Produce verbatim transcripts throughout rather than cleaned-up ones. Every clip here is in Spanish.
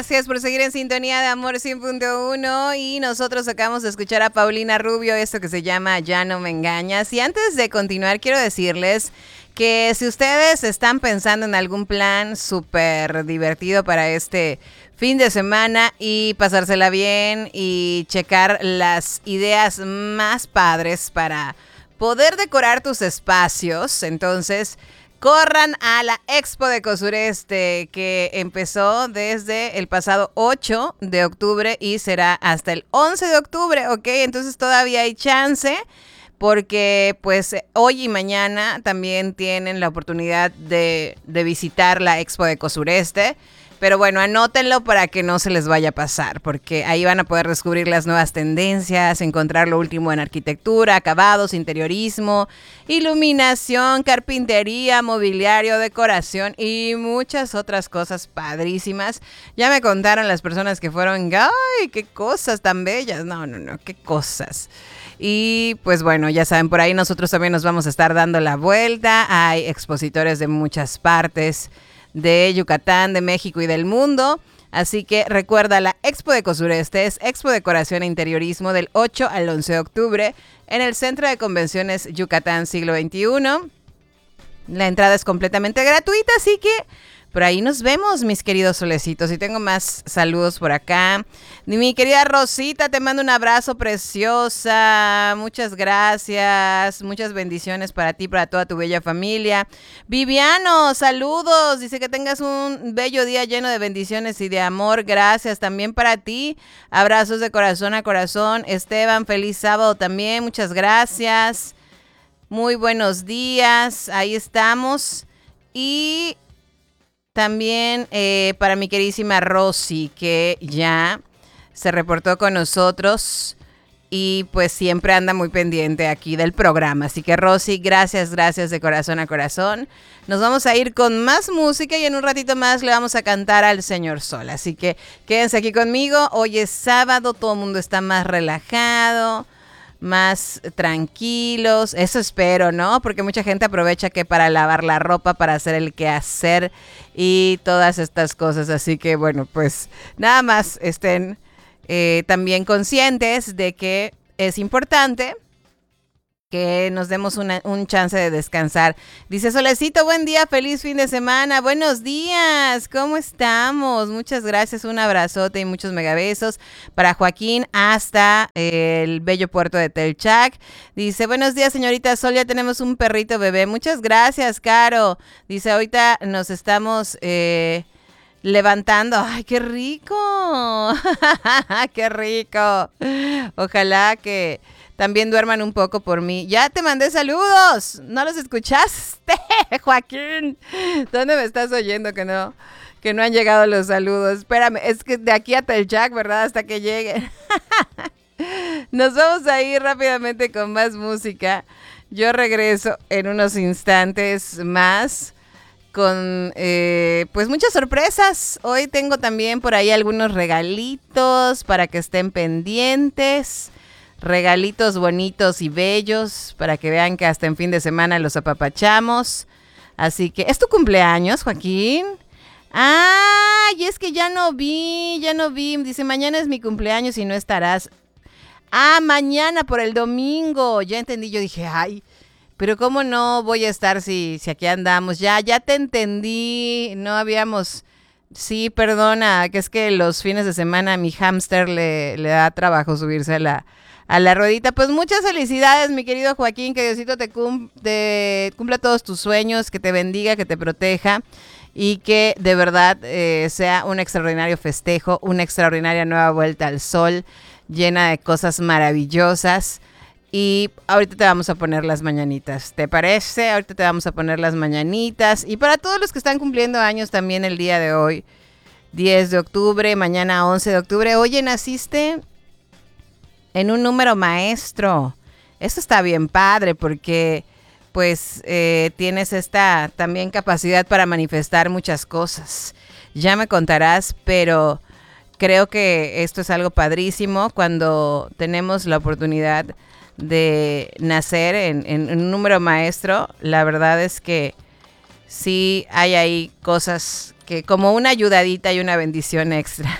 Gracias por seguir en sintonía de Amor cien punto uno y nosotros acabamos de escuchar a Paulina Rubio, esto que se llama Ya no me engañas. Y antes de continuar quiero decirles que si ustedes están pensando en algún plan súper divertido para este fin de semana y pasársela bien y checar las ideas más padres para poder decorar tus espacios, entonces corran a la Expo Deco Sureste, que empezó desde el pasado ocho de octubre y será hasta el once de octubre, ¿ok? Entonces todavía hay chance, porque pues hoy y mañana también tienen la oportunidad de, de visitar la Expo Deco Sureste. Pero bueno, anótenlo para que no se les vaya a pasar, porque ahí van a poder descubrir las nuevas tendencias, encontrar lo último en arquitectura, acabados, interiorismo, iluminación, carpintería, mobiliario, decoración y muchas otras cosas padrísimas. Ya me contaron las personas que fueron, ¡ay, qué cosas tan bellas! No, no, no, qué cosas. Y pues bueno, ya saben, por ahí nosotros también nos vamos a estar dando la vuelta. Hay expositores de muchas partes de Yucatán, de México y del mundo. Así que recuerda, la Expo Deco Sureste es Expo Decoración e Interiorismo del ocho al once de octubre en el Centro de Convenciones Yucatán Siglo veintiuno. La entrada es completamente gratuita, así que por ahí nos vemos, mis queridos solecitos. Y tengo más saludos por acá. Mi querida Rosita, te mando un abrazo preciosa. Muchas gracias. Muchas bendiciones para ti, para toda tu bella familia. Viviano, saludos. Dice que tengas un bello día lleno de bendiciones y de amor. Gracias también para ti. Abrazos de corazón a corazón. Esteban, feliz sábado también. Muchas gracias. Muy buenos días. Ahí estamos. Y también eh, para mi queridísima Rosy, que ya se reportó con nosotros y pues siempre anda muy pendiente aquí del programa. Así que Rosy, gracias, gracias de corazón a corazón. Nos vamos a ir con más música y en un ratito más le vamos a cantar al Señor Sol. Así que quédense aquí conmigo. Hoy es sábado, todo el mundo está más relajado, más tranquilos, eso espero, ¿no? Porque mucha gente aprovecha que para lavar la ropa, para hacer el quehacer y todas estas cosas. Así que bueno, pues nada más estén eh, también conscientes de que es importante que nos demos una, un chance de descansar. Dice Solecito, buen día, feliz fin de semana. Buenos días, ¿cómo estamos? Muchas gracias, un abrazote y muchos megabesos para Joaquín hasta el bello puerto de Telchac. Dice, buenos días, señorita Sol, ya tenemos un perrito bebé. Muchas gracias, Caro. Dice, ahorita nos estamos eh, levantando. ¡Ay, qué rico! ¡Qué rico! Ojalá que también duerman un poco por mí. Ya te mandé saludos. ¿No los escuchaste, Joaquín? ¿Dónde me estás oyendo que no, que no han llegado los saludos? Espérame, es que de aquí a Telchac, ¿verdad? Hasta que lleguen. Nos vamos a ir rápidamente con más música. Yo regreso en unos instantes más con eh, pues muchas sorpresas. Hoy tengo también por ahí algunos regalitos para que estén pendientes. Regalitos bonitos y bellos para que vean que hasta en fin de semana los apapachamos. Así que, ¿es tu cumpleaños, Joaquín? ¡Ay! Es que ya no vi, ya no vi. Dice, mañana es mi cumpleaños y no estarás. Ah, mañana por el domingo. Ya entendí, yo dije, ay, pero ¿cómo no voy a estar si, si aquí andamos? Ya, ya te entendí. No habíamos... Sí, perdona, que es que los fines de semana a mi hámster le, le da trabajo subirse a la... a la ruedita. Pues muchas felicidades, mi querido Joaquín, que Diosito te, cum- te cumpla todos tus sueños, que te bendiga, que te proteja y que de verdad eh, sea un extraordinario festejo, una extraordinaria nueva vuelta al sol, llena de cosas maravillosas. Y ahorita te vamos a poner las mañanitas, ¿te parece? Ahorita te vamos a poner las mañanitas. Y para todos los que están cumpliendo años también el día de hoy, diez de octubre, mañana once de octubre. Oye, naciste en un número maestro. Eso está bien padre porque pues eh, tienes esta también capacidad para manifestar muchas cosas. Ya me contarás, pero creo que esto es algo padrísimo cuando tenemos la oportunidad de nacer en, en un número maestro. La verdad es que sí hay ahí cosas que como una ayudadita y una bendición extra.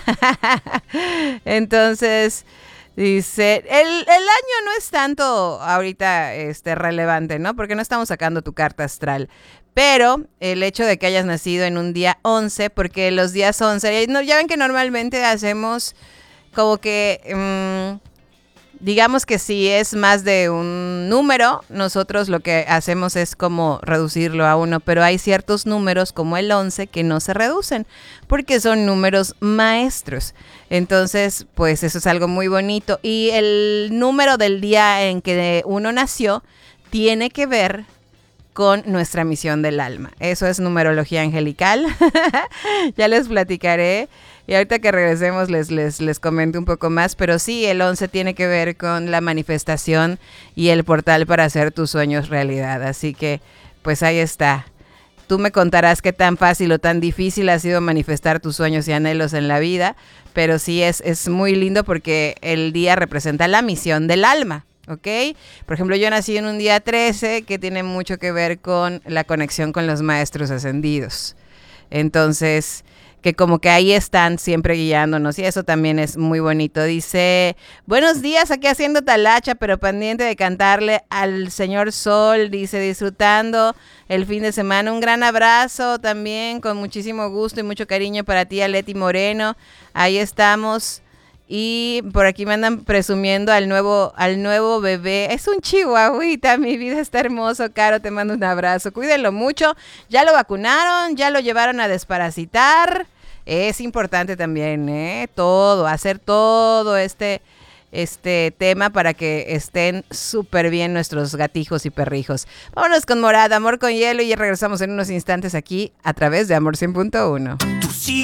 Entonces, dice, el, el año no es tanto ahorita este, relevante, ¿no? Porque no estamos sacando tu carta astral. Pero el hecho de que hayas nacido en un día once, porque los días once, ya ven que normalmente hacemos como que, mmm, digamos que si es más de un número, nosotros lo que hacemos es como reducirlo a uno, pero hay ciertos números como el once que no se reducen, porque son números maestros. Entonces, pues eso es algo muy bonito. Y el número del día en que uno nació tiene que ver con nuestra misión del alma. Eso es numerología angelical. Ya les platicaré. Y ahorita que regresemos les, les, les comento un poco más. Pero sí, el once tiene que ver con la manifestación y el portal para hacer tus sueños realidad. Así que, pues ahí está. Tú me contarás qué tan fácil o tan difícil ha sido manifestar tus sueños y anhelos en la vida. Pero sí es, es muy lindo porque el día representa la misión del alma. ¿Ok? Por ejemplo, yo nací en un día trece que tiene mucho que ver con la conexión con los maestros ascendidos. Entonces, que como que ahí están siempre guiándonos y eso también es muy bonito. Dice, buenos días, aquí haciendo talacha, pero pendiente de cantarle al señor Sol. Dice, disfrutando el fin de semana. Un gran abrazo también, con muchísimo gusto y mucho cariño para ti, Aleti Moreno. Ahí estamos. Y por aquí me andan presumiendo al nuevo, al nuevo bebé. Es un chihuahuita, mi vida está hermoso. Caro, te mando un abrazo. Cuídenlo mucho. Ya lo vacunaron, ya lo llevaron a desparasitar. Es importante también, ¿eh? Todo, hacer todo este, este tema para que estén súper bien nuestros gatijos y perrijos. Vámonos con Morada, Amor con Hielo, y regresamos en unos instantes aquí a través de Amor cien punto uno.